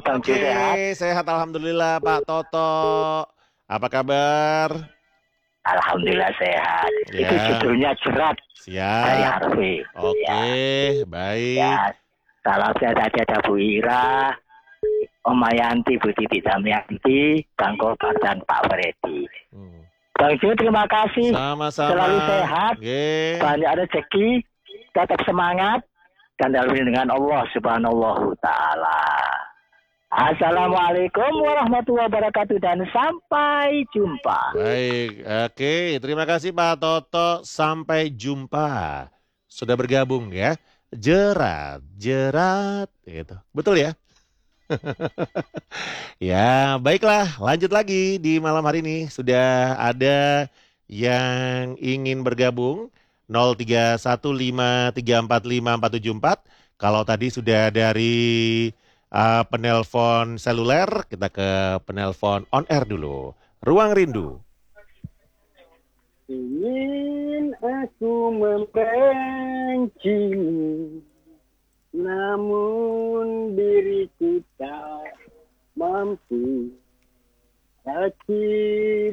Bang Jo Oke, sehat? sehat alhamdulillah Pak Toto. Apa kabar? Alhamdulillah sehat. Itu Ya, judulnya Jerat dari siap. Harvey. Oke, Ya, baik. ya. Salam sehat saja ada Bu Ira, Om Mayanti, Bu Titi Damianti, Bang Kobar dan Pak Freddy. Hmm. Bang Jo terima kasih. Sama-sama. Selalu sehat, Oke. banyak rezeki, tetap semangat dan dalam dengan Allah Subhanahu Ta'ala. Assalamualaikum warahmatullahi wabarakatuh dan sampai jumpa. Baik. Oke, terima kasih Pak Toto. Sampai jumpa. Sudah bergabung ya. Jerat, jerat gitu. Betul ya? Ya, baiklah, lanjut lagi di malam hari ini. Sudah ada yang ingin bergabung 0315345474. Kalau tadi sudah dari penelpon seluler, kita ke penelpon on air dulu. Ruang Rindu. Ingin aku membencimu, namun diriku tak mampu. Hati